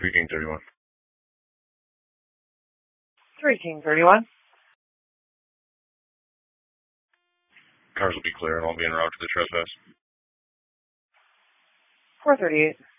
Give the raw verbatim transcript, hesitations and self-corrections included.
three King thirty-one. three King thirty-one. Cars will be clear and I'll be en route to the trespass. four thirty-eight.